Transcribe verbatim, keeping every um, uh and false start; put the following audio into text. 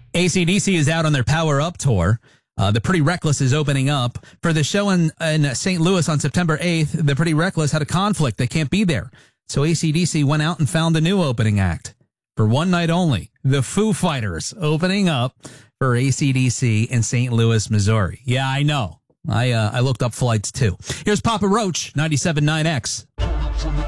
A C D C is out on their Power Up tour. Uh, the Pretty Reckless is opening up. For the show in, in Saint Louis on September eighth, the Pretty Reckless had a conflict. They can't be there. So A C D C went out and found a new opening act. For one night only, the Foo Fighters opening up for A C D C in Saint Louis, Missouri. Yeah, I know. I uh, I looked up flights, too. Here's Papa Roach, ninety-seven point nine X.